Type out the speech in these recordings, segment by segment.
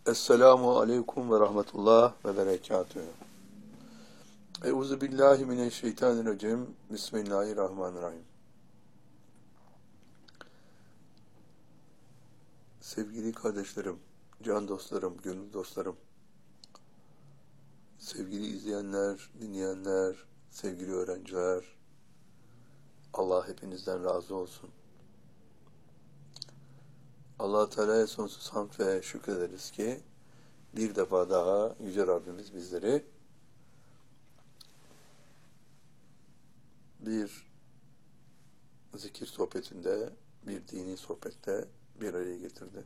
Esselamu aleyküm ve rahmetullah ve berekatühü. Euzu billahi mineşşeytanirracim. Bismillahirrahmanirrahim. Sevgili kardeşlerim, can dostlarım, gönül dostlarım, sevgili izleyenler, dinleyenler, sevgili öğrenciler, Allah hepinizden razı olsun. Allah-u Teala'ya sonsuz hamd ve şükrederiz ki bir defa daha Yüce Rabbimiz bizleri bir zikir sohbetinde, bir dini sohbette bir araya getirdi.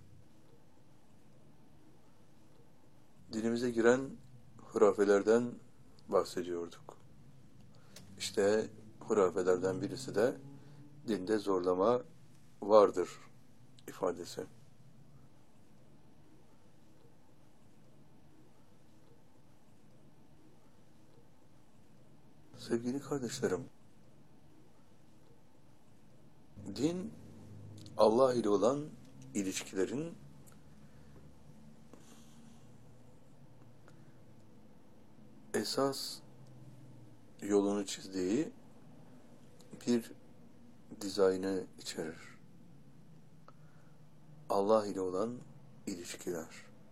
Dinimize giren hurafelerden bahsediyorduk. İşte hurafelerden birisi de dinde zorlama vardır ifadesi. Sevgili kardeşlerim, din Allah ile olan ilişkilerin esas yolunu çizdiği bir dizaynı içerir. Allah ile olan ilişkiler.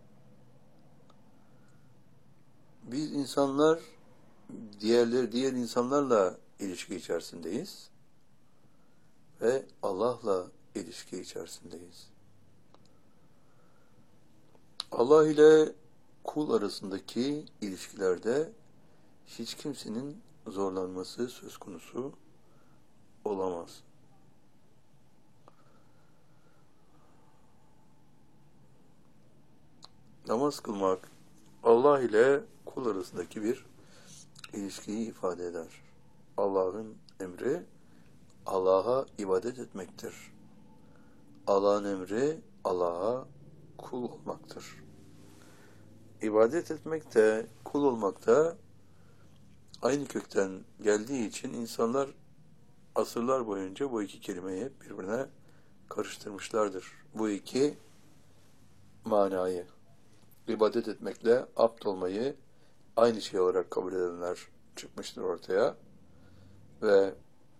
Biz insanlar diğer insanlarla ilişki içerisindeyiz ve Allah'la ilişki içerisindeyiz. Allah ile kul arasındaki ilişkilerde hiç kimsenin zorlanması söz konusu olamaz. Namaz kılmak Allah ile kul arasındaki bir ilişkiyi ifade eder. Allah'ın emri Allah'a ibadet etmektir. Allah'ın emri Allah'a kul olmaktır. İbadet etmek de kul olmak da aynı kökten geldiği için insanlar asırlar boyunca bu iki kelimeyi hep birbirine karıştırmışlardır. Bu iki manayı, ibadet etmekle abd olmayı aynı şey olarak kabul edenler çıkmıştır ortaya ve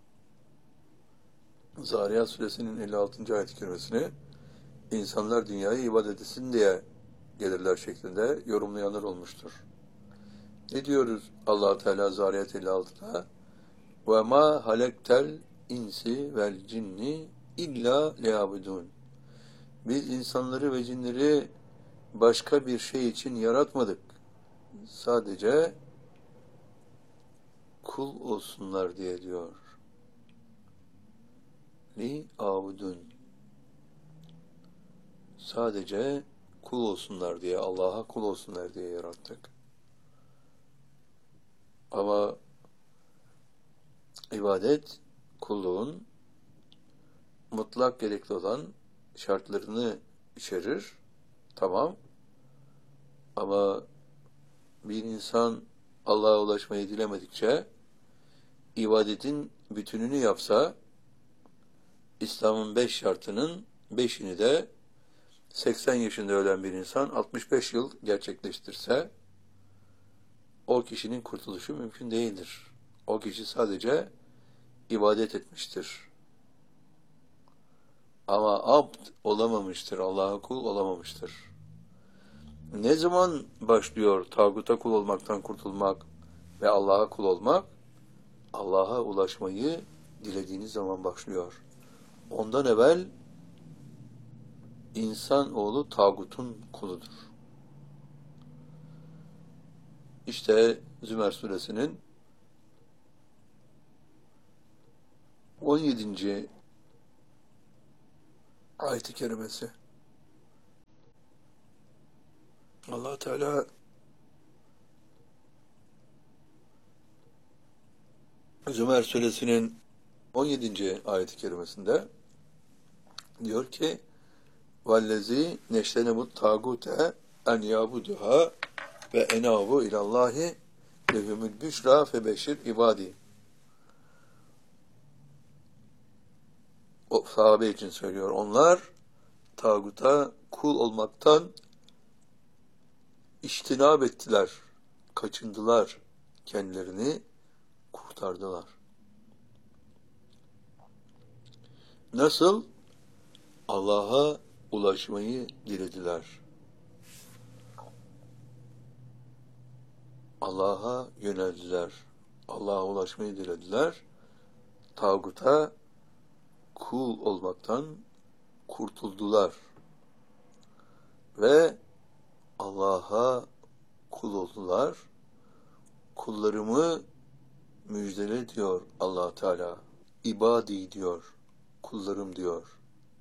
Zariyat Suresinin 56. ayet-i kerimesini insanlar dünyayı ibadet etsin diye gelirler şeklinde yorumlayanlar olmuştur. Ne diyoruz Allah Teala Zariyat 56'da? Ve ma halektel insi vel cinni illa liyabudun. Biz insanları ve cinleri başka bir şey için yaratmadık. Sadece kul olsunlar diye diyor. Li abudun. Sadece kul olsunlar diye, Allah'a kul olsunlar diye yarattık. Ama ibadet, kulluğun mutlak gerekli olan şartlarını içerir. Tamam. Ama bir insan Allah'a ulaşmayı dilemedikçe ibadetin bütününü yapsa, İslam'ın 5 şartının 5'ini de 80 yaşında ölen bir insan 65 yıl gerçekleştirse o kişinin kurtuluşu mümkün değildir. O kişi sadece ibadet etmiştir. Ama abd olamamıştır, Allah'a kul olamamıştır. Ne zaman başlıyor tağuta kul olmaktan kurtulmak ve Allah'a kul olmak? Allah'a ulaşmayı dilediğiniz zaman başlıyor. Ondan evvel insanoğlu tağutun kuludur. İşte Zümer Suresinin 17. ayet-i kerimesi. Allah Teala Zümer Suresinin 17. ayet-i kerimesinde diyor ki vallezî neştenebut tâgûte en yâbuduhâ ve enâbu ilallâhi lehumul büşrâ febeşir ibâdî. O sahabe için söylüyor. Onlar tağuta kul olmaktan İçtinab ettiler, kaçındılar, kendilerini kurtardılar. Nasıl? Allah'a ulaşmayı dilediler. Allah'a yöneldiler. Allah'a ulaşmayı dilediler. Tağuta kul olmaktan kurtuldular. Ve Allah'a kul oldular. Kullarımı müjdele diyor Allah Teala. İbadi diyor. Kullarım diyor.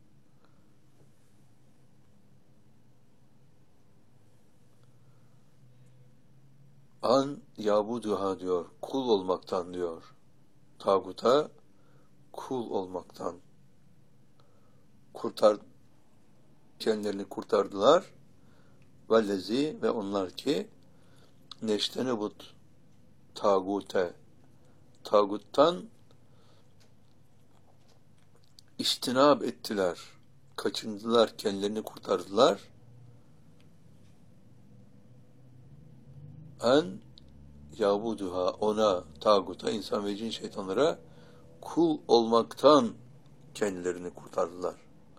An yabuduha diyor. Kul olmaktan diyor. Tağuta kul olmaktan. Kendilerini kurtardılar. Vellezi ve onlar ki neştenebut tağute. Tağuttan İçtinab ettiler, kaçındılar, kendilerini kurtardılar. En yabuduha, ona, tağuta, insan ve cin şeytanlara kul olmaktan kendilerini kurtardılar.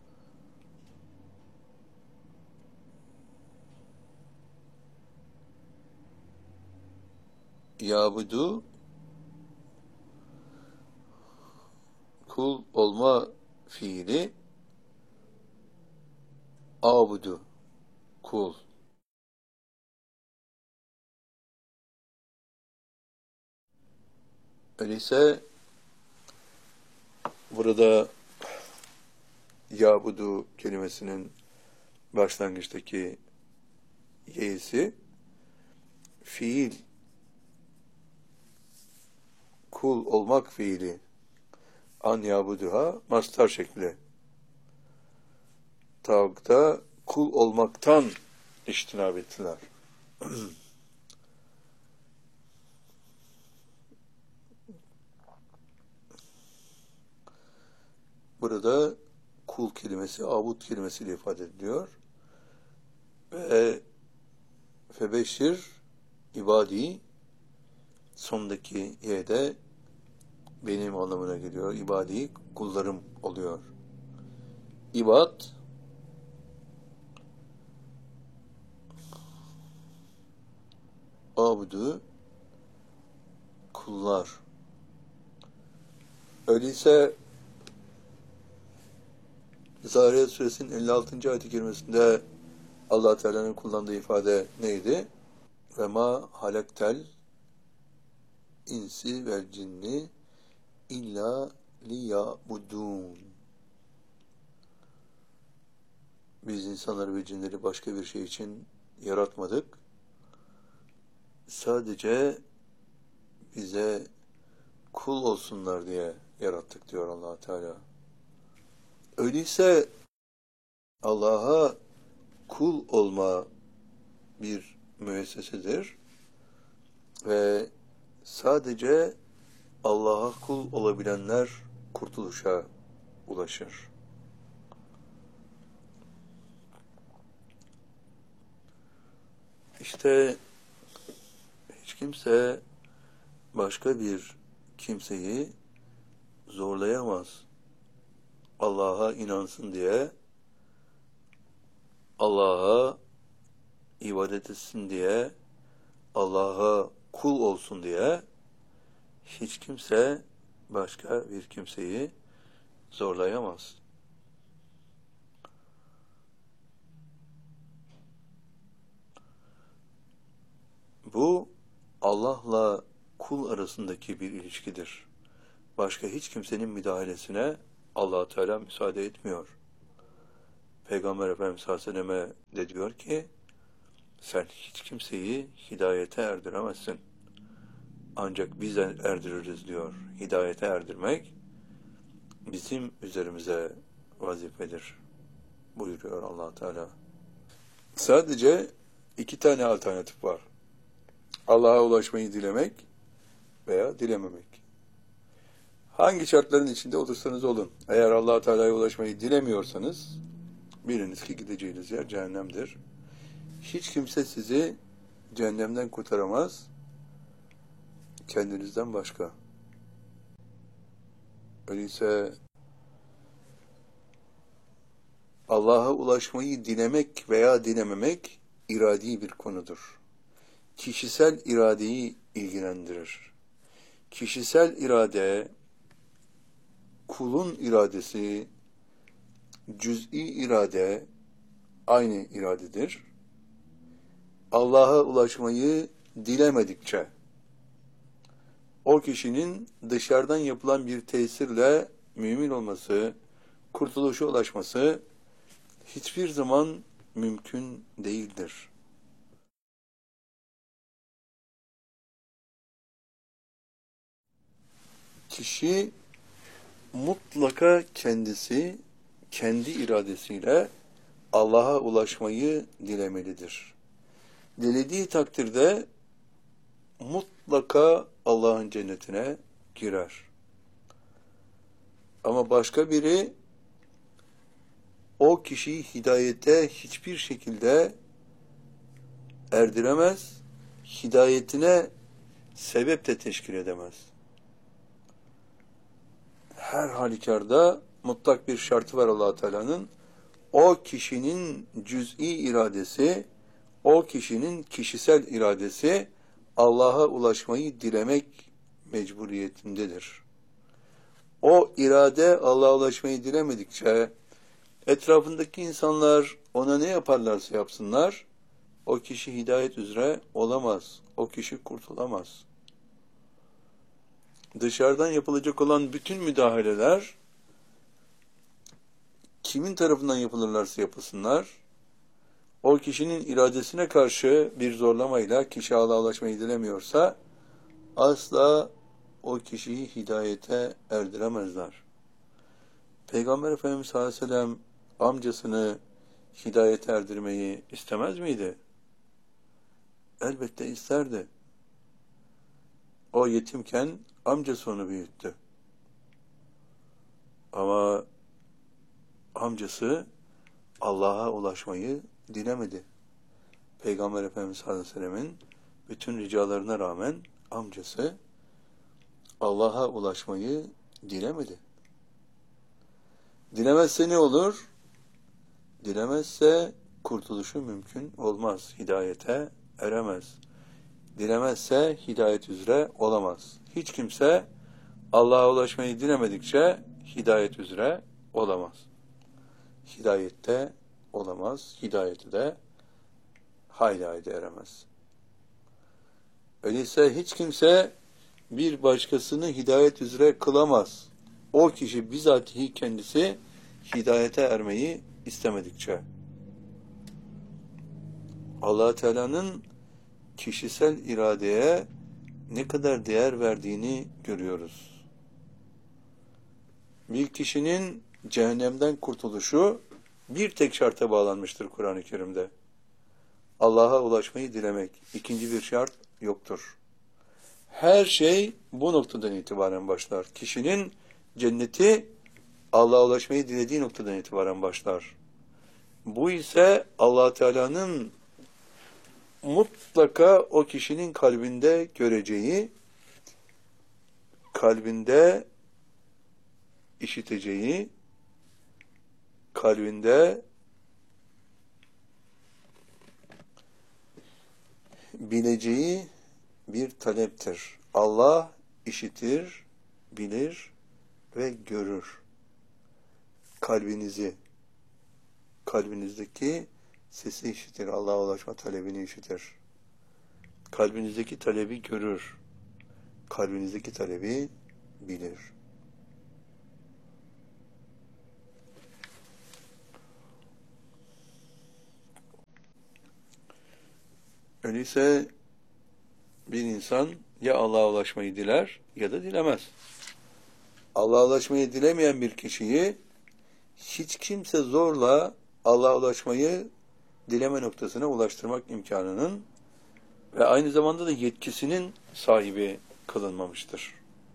Yabudu, kul olma fiili, abudu, kul. Öyleyse burada yabudu kelimesinin başlangıçtaki y'si fiil, kul olmak fiili, an yabuduha mastar şekli. Tağuta kul olmaktan içtinab ettiler. Burada kul kelimesi, abud kelimesiyle ifade ediliyor. Ve febeşir ibadi sondaki y'de benim anlamına geliyor. İbadi kullarım oluyor. İbad abudu kullar. Öyleyse Zariyat Suresinin 56. ayet-i kerimesinde Allah Teala'nın kullandığı ifade neydi? Ve ma halaktel insi vel cinni illa liyabudun. Biz insanları ve cinleri başka bir şey için yaratmadık. Sadece bize kul olsunlar diye yarattık diyor Allah Teala. Öyleyse Allah'a kul olma bir müessesedir ve sadece Allah'a kul olabilenler kurtuluşa ulaşır. İşte hiç kimse başka bir kimseyi zorlayamaz. Allah'a inansın diye, Allah'a ibadet etsin diye, Allah'a kul olsun diye hiç kimse başka bir kimseyi zorlayamaz. Bu Allah'la kul arasındaki bir ilişkidir. Başka hiç kimsenin müdahalesine Allah Teala müsaade etmiyor. Peygamber Efendimiz sallallahu aleyhi ve selleme de diyor ki sen hiç kimseyi hidayete erdiremezsin. Ancak biz erdiririz diyor. Hidayete erdirmek bizim üzerimize vazifedir buyuruyor Allah Teala. Sadece iki tane alternatif var. Allah'a ulaşmayı dilemek veya dilememek. Hangi şartların içinde olursanız olun. Eğer Allah Teala'ya ulaşmayı dilemiyorsanız biliniz ki gideceğiniz yer cehennemdir. Hiç kimse sizi cehennemden kurtaramaz, kendinizden başka. Öyleyse Allah'a ulaşmayı dilemek veya dilememek iradi bir konudur. Kişisel iradeyi ilgilendirir. Kişisel irade, kulun iradesi, cüz'i irade aynı iradedir. Allah'a ulaşmayı dilemedikçe, o kişinin dışarıdan yapılan bir tesirle mümin olması, kurtuluşa ulaşması hiçbir zaman mümkün değildir. Kişi mutlaka kendisi, kendi iradesiyle Allah'a ulaşmayı dilemelidir. Dilediği takdirde mutlaka Allah'ın cennetine girer. Ama başka biri o kişiyi hidayete hiçbir şekilde erdiremez, hidayetine sebep de teşkil edemez. Her halükarda mutlak bir şartı var Allah Teala'nın. O kişinin cüz'i iradesi, o kişinin kişisel iradesi Allah'a ulaşmayı dilemek mecburiyetindedir. O irade Allah'a ulaşmayı dilemedikçe etrafındaki insanlar ona ne yaparlarsa yapsınlar, o kişi hidayet üzere olamaz, o kişi kurtulamaz. Dışarıdan yapılacak olan bütün müdahaleler, kimin tarafından yapılırlarsa yapılsınlar, o kişinin iradesine karşı bir zorlamayla kişi Allah'a ulaşmayı dilemiyorsa, asla o kişiyi hidayete erdiremezler. Peygamber Efendimiz sallallahu aleyhi ve sellem amcasını hidayete erdirmeyi istemez miydi? Elbette isterdi. O yetimken amcası onu büyüttü. Ama amcası Allah'a ulaşmayı dilemedi. Peygamber Efendimiz sallallahu aleyhi ve sellemin bütün ricalarına rağmen amcası Allah'a ulaşmayı dilemedi. Dilemezse ne olur? Dilemezse kurtuluşu mümkün olmaz. Hidayete eremez. Dilemezse hidayet üzere olamaz. Hiç kimse Allah'a ulaşmayı dilemedikçe hidayet üzere olamaz. Hidayette olamaz. Hidayeti de hayli eremez. Öyleyse hiç kimse bir başkasını hidayet üzere kılamaz. O kişi bizatihi kendisi hidayete ermeyi istemedikçe. Allah Teala'nın kişisel iradeye ne kadar değer verdiğini görüyoruz. Bir kişinin cehennemden kurtuluşu bir tek şarta bağlanmıştır Kur'an-ı Kerim'de. Allah'a ulaşmayı dilemek. İkinci bir şart yoktur. Her şey bu noktadan itibaren başlar. Kişinin cenneti Allah'a ulaşmayı dilediği noktadan itibaren başlar. Bu ise Allah Teala'nın mutlaka o kişinin kalbinde göreceği, kalbinde işiteceği, kalbinde bileceği bir taleptir. Allah işitir, bilir ve görür. Kalbinizdeki sesi işitir. Allah'a ulaşma talebini işitir. Kalbinizdeki talebi görür. Kalbinizdeki talebi bilir. Öyleyse bir insan ya Allah'a ulaşmayı diler ya da dilemez. Allah'a ulaşmayı dilemeyen bir kişiyi hiç kimse zorla Allah'a ulaşmayı dileme noktasına ulaştırmak imkanının ve aynı zamanda da yetkisinin sahibi kılınmamıştır.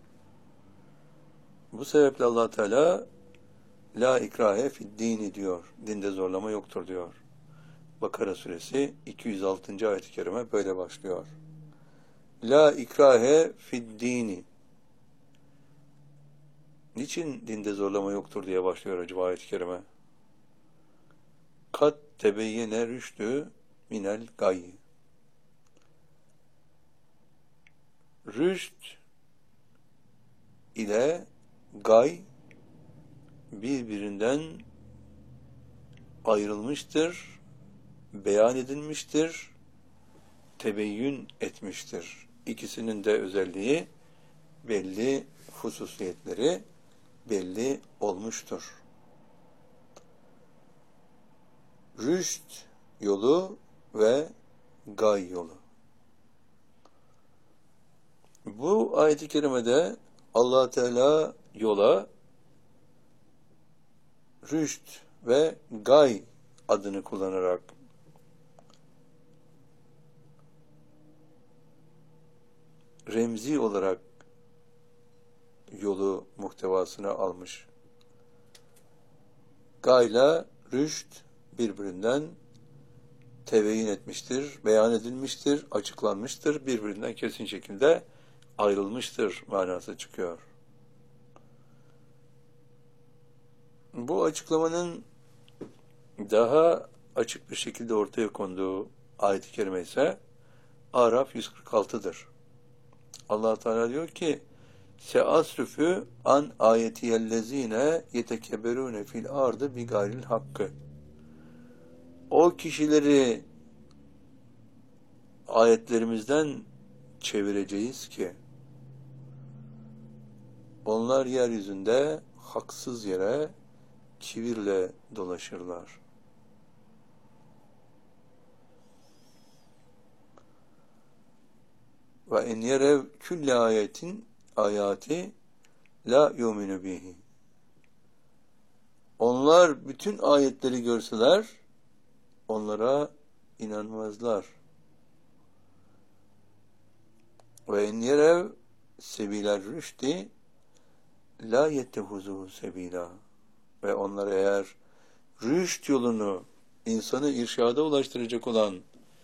Bu sebeple Allah Teala la ikrahe fid dini diyor. Dinde zorlama yoktur diyor. Bakara suresi 206. ayet-i kerime böyle başlıyor. La ikrahe fid dini. Niçin dinde zorlama yoktur diye başlıyor acaba ayet-i kerime? Kat tebeyyene rüştü minel gayy. Rüşt ile gay birbirinden ayrılmıştır, beyan edilmiştir, tebeyyün etmiştir. İkisinin de özelliği, belli hususiyetleri belli olmuştur. Rüşt yolu ve gay yolu. Bu ayet-i kerimede Allah Teala yola rüşt ve gay adını kullanarak remzi olarak yolu muhtevasına almış. Gayla rüşt birbirinden tebeyin etmiştir, beyan edilmiştir, açıklanmıştır, birbirinden kesin şekilde ayrılmıştır manası çıkıyor. Bu açıklamanın daha açık bir şekilde ortaya konduğu ayet-i kerime ise Araf 146'dır. Allah Teala diyor ki: "Seasrifü an ayetiyellezine yetekebberune fil ardı bi gayril hakkı." O kişileri ayetlerimizden çevireceğiz ki onlar yeryüzünde haksız yere kibirle dolaşırlar. Ve en yerev külle ayetin ayati la yuminu bihi. Onlar bütün ayetleri görseler onlara inanmazlar. Ve en yerev sebiler rüşti la yettehuzuhu sebila. Ve onlar eğer rüşt yolunu insanı irşada ulaştıracak olan,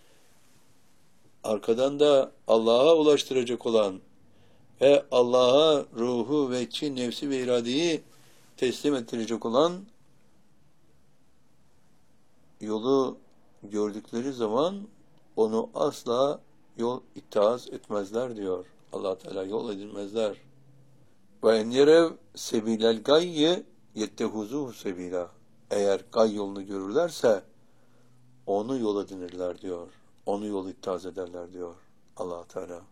arkadan da Allah'a ulaştıracak olan ve Allah'a ruhu ve içi, nefsi ve iradeyi teslim ettirecek olan yolu gördükleri zaman onu asla yol itaaz etmezler diyor. Allah Teala yol edilmezler. Ve en yerev sebilel gayyi yettehuzuhu sebila. Eğer gay yolunu görürlerse onu yol edinirler diyor. Onu yol itaaz ederler diyor Allah Teala.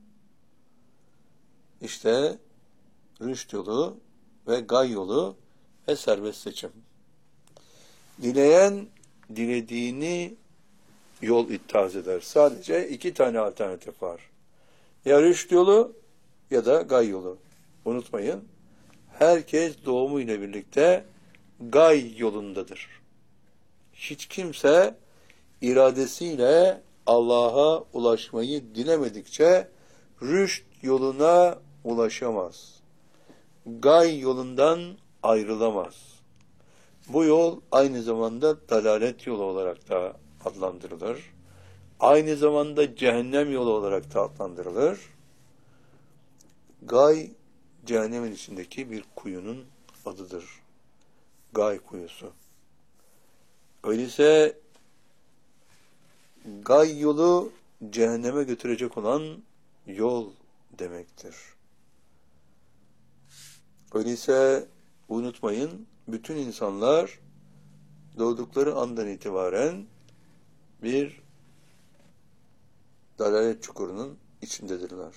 İşte rüşt yolu ve gay yolu ve serbest seçim. Dileyen dilediğini yol itaaz eder. Sadece iki tane alternatif var. Ya rüşt yolu ya da gay yolu. Unutmayın, herkes doğumuyla birlikte gay yolundadır. Hiç kimse iradesiyle Allah'a ulaşmayı dilemedikçe rüşt yoluna ulaşamaz. Gay yolundan ayrılamaz. Bu yol aynı zamanda dalalet yolu olarak da adlandırılır. Aynı zamanda cehennem yolu olarak da adlandırılır. Gay, cehennemin içindeki bir kuyunun adıdır. Gay kuyusu. Öyleyse gay yolu cehenneme götürecek olan yol demektir. Öyleyse unutmayın, bütün insanlar doğdukları andan itibaren bir dalalet çukurunun içindedirler.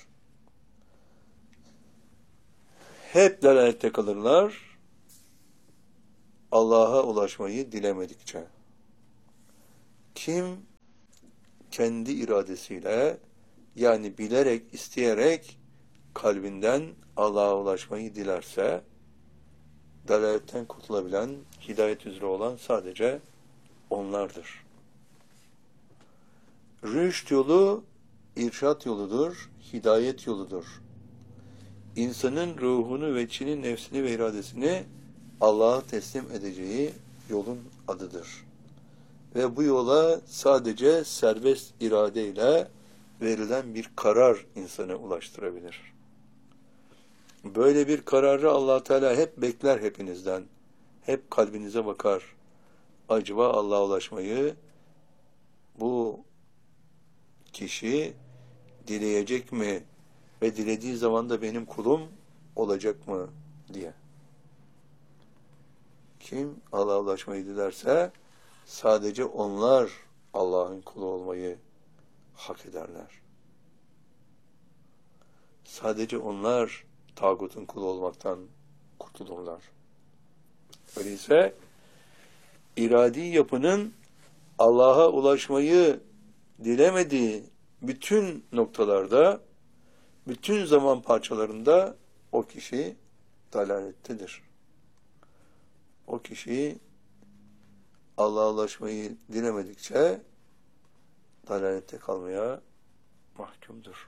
Hep dalalette kalırlar, Allah'a ulaşmayı dilemedikçe. Kim kendi iradesiyle, yani bilerek, isteyerek kalbinden Allah'a ulaşmayı dilerse, dalaletten kurtulabilen, hidayet üzere olan sadece onlardır. Rüşt yolu, irşat yoludur, hidayet yoludur. İnsanın ruhunu ve içini, nefsini ve iradesini Allah'a teslim edeceği yolun adıdır. ve bu yola sadece serbest iradeyle verilen bir karar insanı ulaştırabilir. Böyle bir kararı Allah Teala hep bekler hepinizden. Hep kalbinize bakar. Acaba Allah'a ulaşmayı bu kişi dileyecek mi ve dilediği zaman da benim kulum olacak mı diye. Kim Allah'a ulaşmayı dilerse sadece onlar Allah'ın kulu olmayı hak ederler. Sadece onlar tağutun kulu olmaktan kurtulurlar. Öyleyse iradi yapının Allah'a ulaşmayı dilemediği bütün noktalarda, bütün zaman parçalarında o kişi dalalettedir. O kişi Allah'a ulaşmayı dilemedikçe dalalette kalmaya mahkumdur.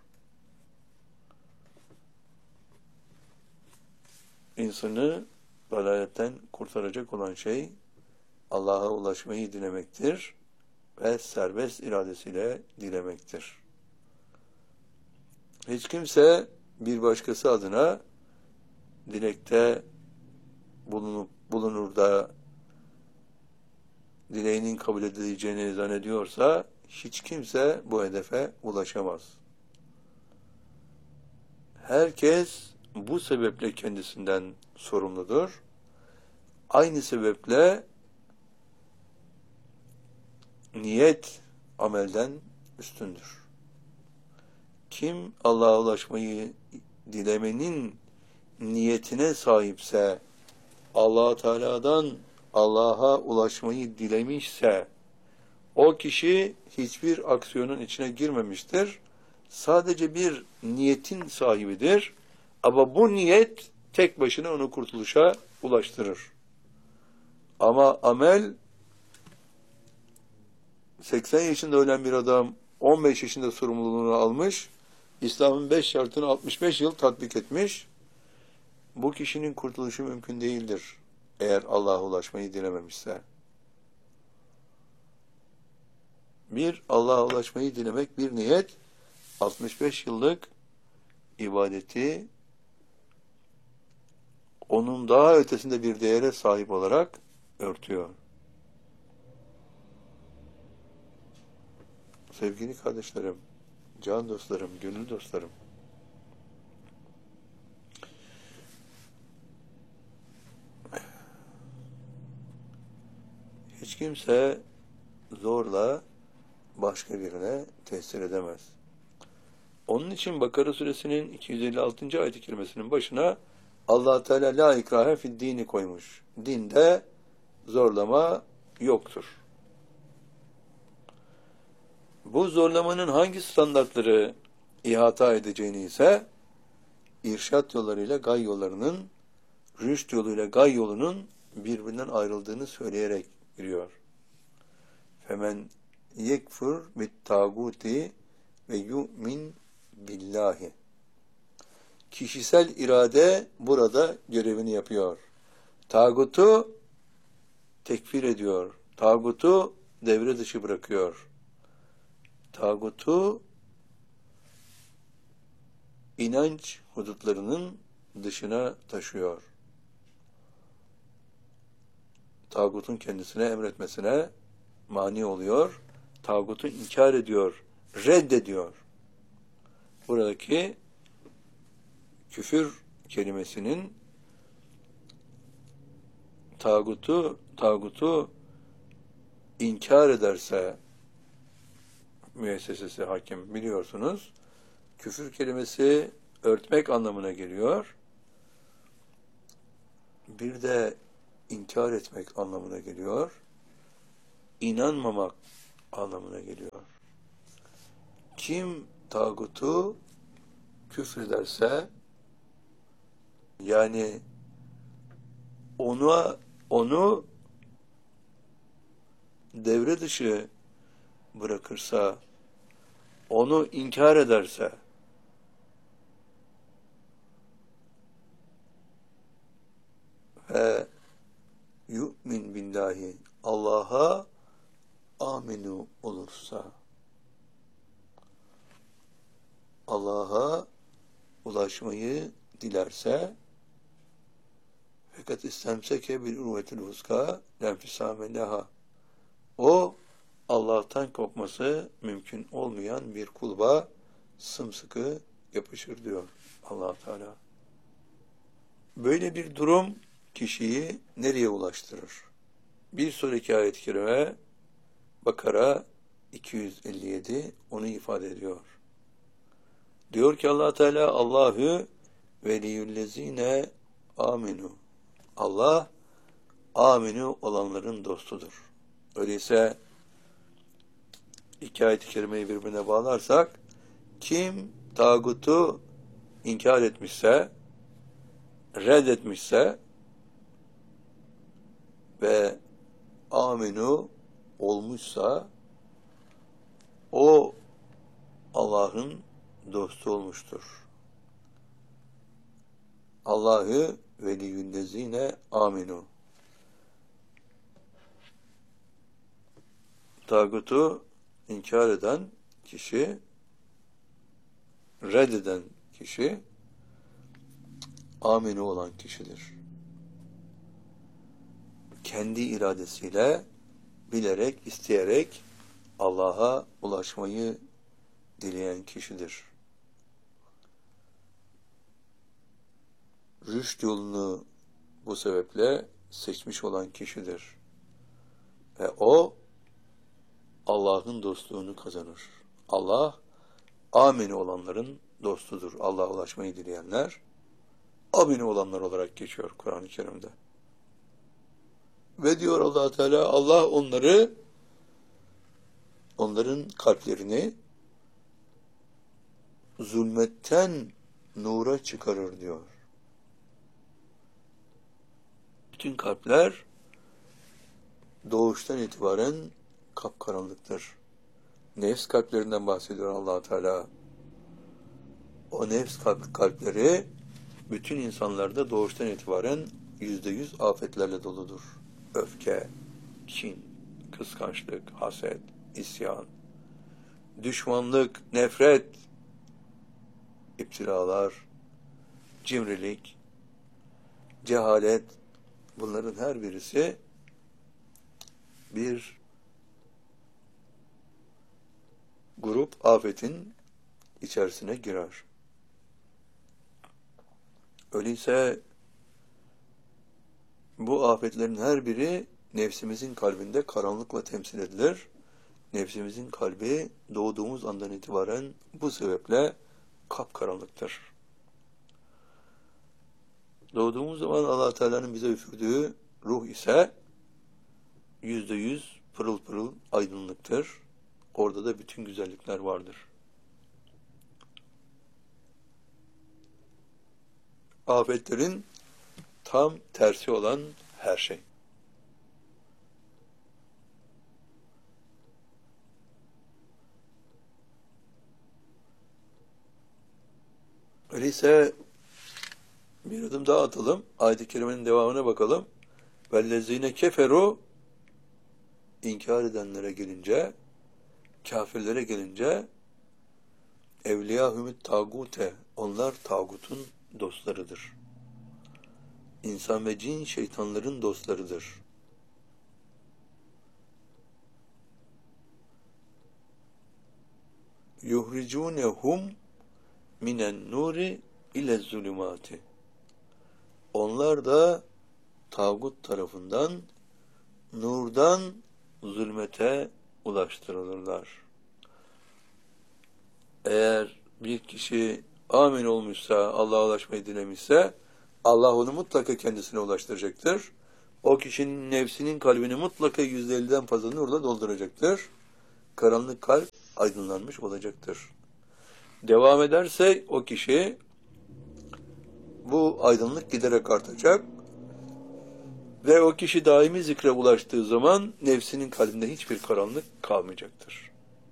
İnsanı dalaletten kurtaracak olan şey Allah'a ulaşmayı dilemektir ve serbest iradesiyle dilemektir. Hiç kimse bir başkası adına dilekte bulunur da dileğinin kabul edileceğini zannediyorsa hiç kimse bu hedefe ulaşamaz. Herkes bu sebeple kendisinden sorumludur. Aynı sebeple niyet amelden üstündür. Kim Allah'a ulaşmayı dilemenin niyetine sahipse, Allah Teala'dan Allah'a ulaşmayı dilemişse, o kişi hiçbir aksiyonun içine girmemiştir. Sadece bir niyetin sahibidir. Ama bu niyet tek başına onu kurtuluşa ulaştırır. Ama amel 80 yaşında ölen bir adam 15 yaşında sorumluluğunu almış, İslam'ın 5 şartını 65 yıl tatbik etmiş. Bu kişinin kurtuluşu mümkün değildir eğer Allah'a ulaşmayı dilememişse. Bir, Allah'a ulaşmayı dilemek bir niyet, 65 yıllık ibadeti onun daha ötesinde bir değere sahip olarak örtüyor. Sevgili kardeşlerim, can dostlarım, gönül dostlarım, hiç kimse zorla başka birine tesir edemez. Onun için Bakara suresinin 256. ayet-i kerimesinin başına Allah Teala la ikrahe fid dini koymuş. Dinde zorlama yoktur. Bu zorlamanın hangi standartları ihata edeceğini ise irşat yollarıyla gay yollarının, rüşt yoluyla gay yolunun birbirinden ayrıldığını söyleyerek giriyor. Femen yekfur bit taguti ve yu'min billahi. Kişisel irade burada görevini yapıyor. Tağutu tekfir ediyor. Tağutu devre dışı bırakıyor. Tağutu inanç hudutlarının dışına taşıyor. Tağutun kendisine emretmesine mani oluyor. Tağutu inkar ediyor, reddediyor. Buradaki küfür kelimesinin tağutu inkar ederse müessesesi hakim biliyorsunuz. Küfür kelimesi örtmek anlamına geliyor. Bir de inkar etmek anlamına geliyor. İnanmamak anlamına geliyor. Kim tağutu küfrederse, yani onu devre dışı bırakırsa, onu inkar ederse, ve yu'min billahi, aminu olursa, Allah'a ulaşmayı dilerse, fakat istemseke bir urvetül vuska lenfisâme leha, o Allah'tan kopması mümkün olmayan bir kulba sımsıkı yapışır diyor Allah Teala. Böyle bir durum kişiyi nereye ulaştırır? Bir sonraki ayet-i kerime Bakara 257 onu ifade ediyor. Diyor ki Allah Teala, Allahu veliyyüllezine aminu. Allah aminu olanların dostudur. Öyleyse iki ayet-i kerimeyi birbirine bağlarsak, kim tağutu inkar etmişse, reddetmişse ve aminu olmuşsa, o Allah'ın dostu olmuştur. Allahü veliyyüllezine aminu. Tağutu inkar eden kişi, reddeden kişi, aminu olan kişidir. Kendi iradesiyle, bilerek, isteyerek Allah'a ulaşmayı dileyen kişidir. Rüşt yolunu bu sebeple seçmiş olan kişidir. Ve o Allah'ın dostluğunu kazanır. Allah, aminu olanların dostudur. Allah'a ulaşmayı dileyenler, aminu olanlar olarak geçiyor Kur'an-ı Kerim'de. Ve diyor Allah Teala, Allah onların kalplerini zulmetten nura çıkarır diyor. Bütün kalpler doğuştan itibaren kapkaranlıktır. Nefs kalplerinden bahsediyor Allah Teala. O nefs kalpleri bütün insanlarda doğuştan itibaren %100 afetlerle doludur. Öfke, kin, kıskançlık, haset, isyan, düşmanlık, nefret, iptilalar, cimrilik, cehalet, bunların her birisi bir grup afetin içerisine girer. Öyleyse bu afetlerin her biri nefsimizin kalbinde karanlıkla temsil edilir. Nefsimizin kalbi doğduğumuz andan itibaren bu sebeple kapkaranlıktır. Doğduğumuz zaman Allah Teala'nın bize üfürdüğü ruh ise %100 pırıl pırıl aydınlıktır. Orada da bütün güzellikler vardır. Afetlerin tam tersi olan her şey. Öyleyse bir adım daha atalım. Ayet-i kerimenin devamına bakalım. Vellezine keferu, inkar edenlere gelince, kafirlere gelince, evliyahümüt tağute, onlar tağutun dostlarıdır. İnsan ve cin şeytanların dostlarıdır. Yuhricunehum minen nuri ile zulümati. Onlar da tağut tarafından nurdan zulmete ulaştırılırlar. Eğer bir kişi amin olmuşsa, Allah'a ulaşmayı dilemişse, Allah onu mutlaka kendisine ulaştıracaktır. O kişinin nefsinin kalbini mutlaka %50'den fazla nurla dolduracaktır. Karanlık kalp aydınlanmış olacaktır. Devam ederse o kişi, bu aydınlık giderek artacak ve o kişi daimi zikre ulaştığı zaman nefsinin kalbinde hiçbir karanlık kalmayacaktır.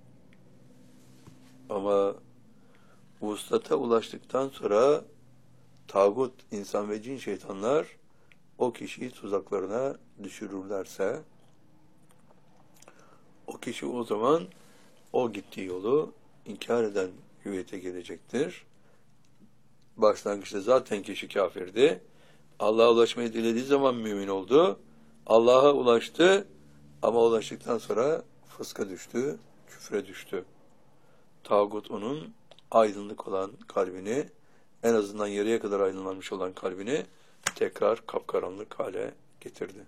Ama vuslata ulaştıktan sonra tağut, insan ve cin şeytanlar o kişiyi tuzaklarına düşürürlerse O kişi o zaman o gittiği yolu inkar eden hüviyete gelecektir. Başlangıçta zaten kişi kafirdi. Allah'a ulaşmayı dilediği zaman mümin oldu. Allah'a ulaştı ama ulaştıktan sonra fıska düştü, küfre düştü. Tağut onun aydınlık olan kalbini, en azından yarıya kadar aydınlanmış olan kalbini tekrar kapkaranlık hale getirdi.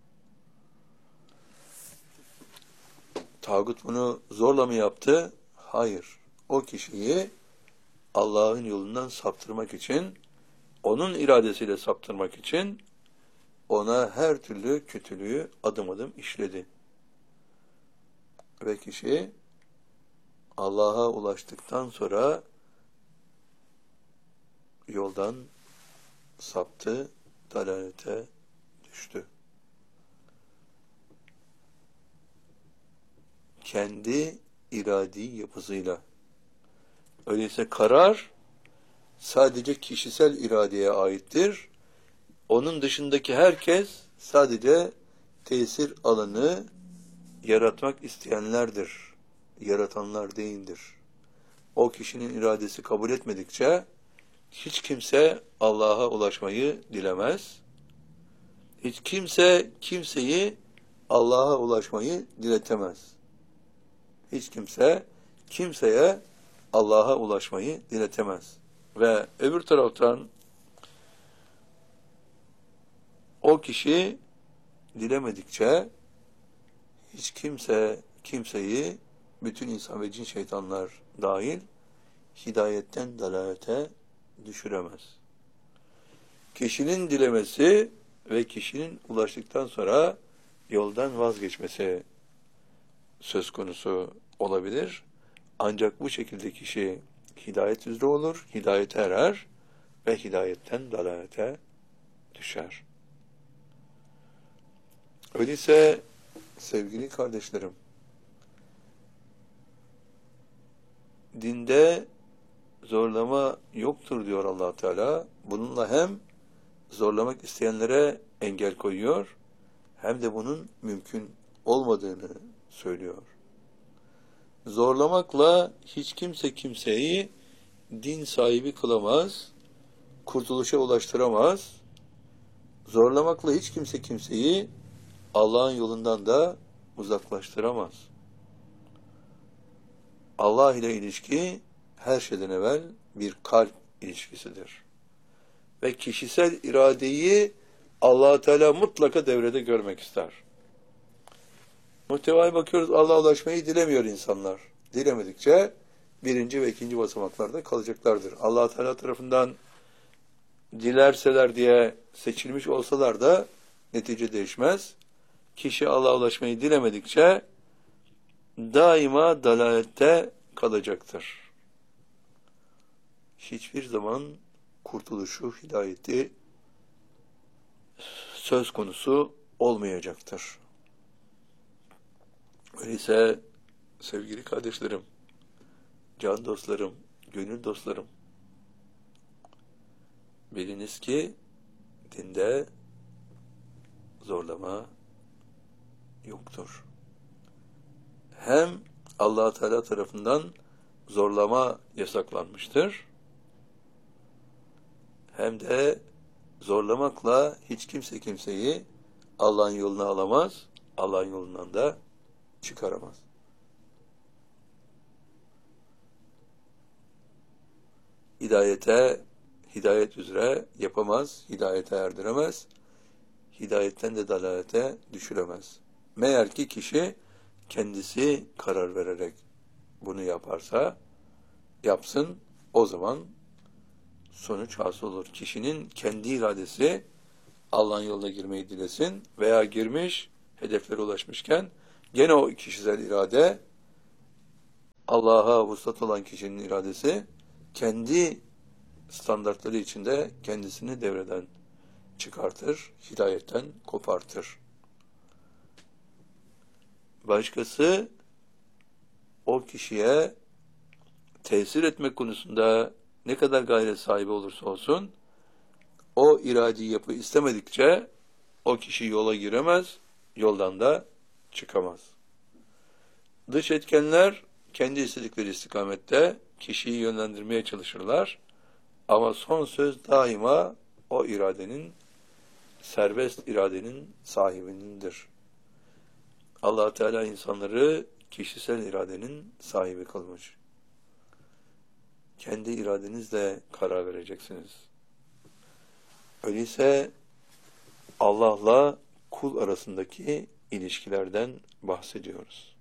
Tağut bunu zorla mı yaptı? Hayır. O kişiyi Allah'ın yolundan saptırmak için, onun iradesiyle saptırmak için ona her türlü kötülüğü adım adım işledi. Ve kişi Allah'a ulaştıktan sonra yoldan saptı, dalalete düştü. Kendi iradi yapısıyla. Öyleyse karar sadece kişisel iradeye aittir. Onun dışındaki herkes sadece tesir alanı yaratmak isteyenlerdir. Yaratanlar değildir. O kişinin iradesi kabul etmedikçe hiç kimse Allah'a ulaşmayı dilemez. Hiç kimse kimseyi Allah'a ulaşmayı diletemez. Hiç kimse kimseye Allah'a ulaşmayı diletemez. Ve öbür taraftan o kişi dilemedikçe hiç kimse kimseyi, bütün insan ve cin şeytanlar dahil, hidayetten dalalete düşüremez. Kişinin dilemesi ve kişinin ulaştıktan sonra yoldan vazgeçmesi söz konusu olabilir. Ancak bu şekilde kişi hidayet üzere olur, hidayete erer ve hidayetten dalalete düşer. Öyleyse sevgili kardeşlerim, dinde zorlama yoktur diyor Allah Teala. Bununla hem zorlamak isteyenlere engel koyuyor, hem de bunun mümkün olmadığını söylüyor. Zorlamakla hiç kimse kimseyi din sahibi kılamaz, kurtuluşa ulaştıramaz. Zorlamakla hiç kimse kimseyi Allah'ın yolundan da uzaklaştıramaz. Allah ile ilişki her şeyden evvel bir kalp ilişkisidir. Ve kişisel iradeyi Allah Teala mutlaka devrede görmek ister. Muhtevaya bakıyoruz, Allah'a ulaşmayı dilemiyor insanlar. Dilemedikçe birinci ve ikinci basamaklarda kalacaklardır. Allah Teala tarafından dilerseler diye seçilmiş olsalar da netice değişmez. Kişi Allah'a ulaşmayı dilemedikçe daima dalalette kalacaktır. Hiçbir zaman kurtuluşu, hidayeti söz konusu olmayacaktır. Öyleyse sevgili kardeşlerim, can dostlarım, gönül dostlarım, biliniz ki dinde zorlama yoktur. Hem Allah Teala tarafından zorlama yasaklanmıştır, hem de zorlamakla hiç kimse kimseyi Allah'ın yoluna alamaz, Allah'ın yolundan da çıkaramaz. Hidayet üzere yapamaz, hidayete erdiremez, hidayetten de dalalete düşüremez. Meğer ki kişi kendisi karar vererek bunu yaparsa, yapsın, o zaman sonuç hasıl olur. Kişinin kendi iradesi Allah'ın yoluna girmeyi dilesin veya girmiş, hedeflere ulaşmışken gene o kişisel irade, Allah'a vuslat olan kişinin iradesi kendi standartları içinde kendisini devreden çıkartır, hidayetten kopartır. Başkası o kişiye tesir etmek konusunda ne kadar gayret sahibi olursa olsun, o iradi yapı istemedikçe o kişi yola giremez, yoldan da çıkamaz. Dış etkenler kendi istedikleri istikamette kişiyi yönlendirmeye çalışırlar. Ama son söz daima o iradenin, serbest iradenin sahibinindir. Allah Teala insanları kişisel iradenin sahibi kılmış. Kendi iradenizle karar vereceksiniz. Öyleyse Allah'la kul arasındaki ilişkilerden bahsediyoruz.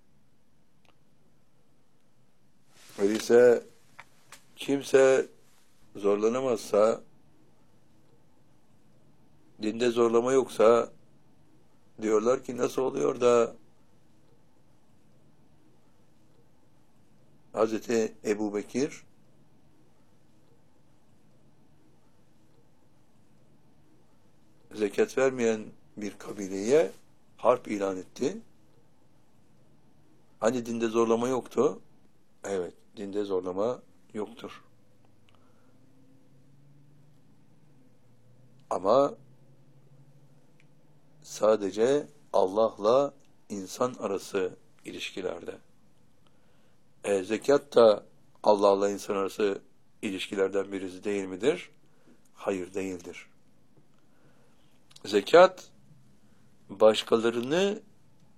Öyleyse kimse zorlanamazsa, dinde zorlama yoksa, diyorlar ki nasıl oluyor da Hz. Ebu Bekir zekat vermeyen bir kabileye harp ilan etti. Hani dinde zorlama yoktu? Evet, dinde zorlama yoktur. Ama sadece Allah'la insan arası ilişkilerde. Zekat da Allah'la insan arası ilişkilerden birisi değil midir? Hayır, değildir. Zekat, başkalarını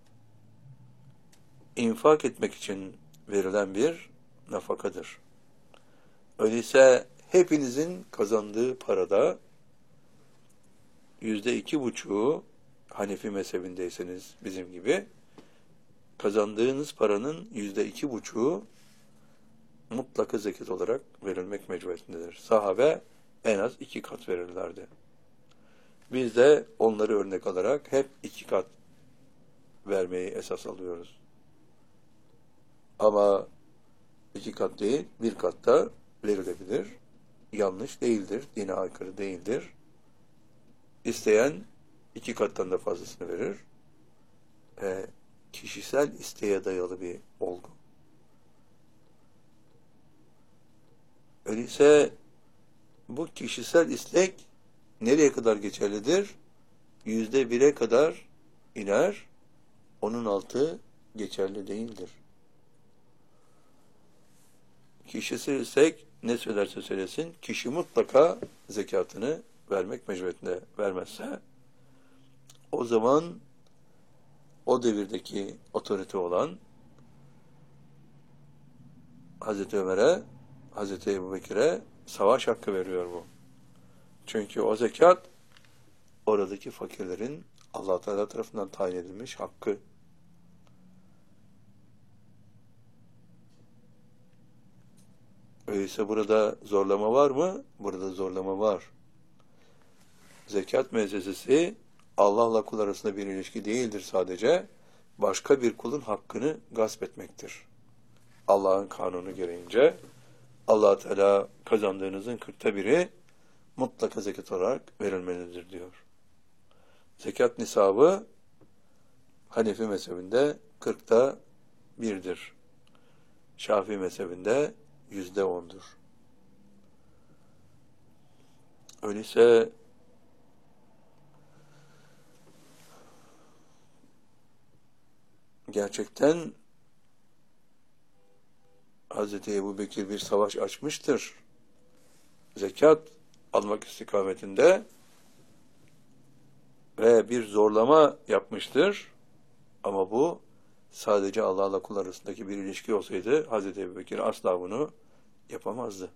infak etmek için verilen bir nafakadır. Öyleyse hepinizin kazandığı parada %2,5'u, Hanefi mezhebindeyseniz bizim gibi, kazandığınız paranın %2,5'u mutlaka zekat olarak verilmek mecburiyetindedir. Sahabe en az 2 kat verirlerdi. Biz de onları örnek alarak hep 2 kat vermeyi esas alıyoruz. Ama 2 kat değil, 1 kat da verilebilir. Yanlış değildir, dine aykırı değildir. İsteyen 2 kattan da fazlasını verir. Kişisel isteğe dayalı bir olgu. Öyleyse bu kişisel istek nereye kadar geçerlidir? %1'e kadar iner, onun altı geçerli değildir. Kişisel istek ne söylerse söylesin, kişi mutlaka zekatını vermek mecburiyetinde, vermezse o zaman o devirdeki otorite olan Hazreti Ömer'e, Hazreti Ebu Bekir'e savaş hakkı veriyor bu. Çünkü o zekat oradaki fakirlerin Allah Teala tarafından tayin edilmiş hakkı. Öyleyse burada zorlama var mı? Burada zorlama var. Zekat müessesesi Allah'la kul arasında bir ilişki değildir sadece. Başka bir kulun hakkını gasp etmektir. Allah'ın kanunu gereğince Allah Teala kazandığınızın 1/40'ı mutlaka zekat olarak verilmelidir diyor. Zekat nisabı Hanefi mezhebinde 40'ta 1'dir. Şafii mezhebinde %10'dur. Öyleyse gerçekten Hz. Ebu Bekir bir savaş açmıştır. Zekat almak istikametinde ve bir zorlama yapmıştır. Ama bu sadece Allah'la kul arasındaki bir ilişki olsaydı Hz. Ebu Bekir asla bunu yapamazdı.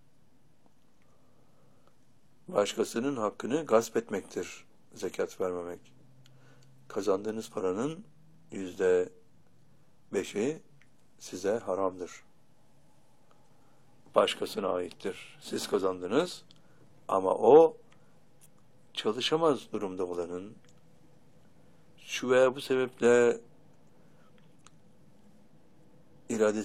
Başkasının hakkını gasp etmektir zekat vermemek. Kazandığınız paranın %5'i size haramdır. Başkasına aittir. Siz kazandınız ama o çalışamaz durumda olanın, şu veya bu sebeple iradesi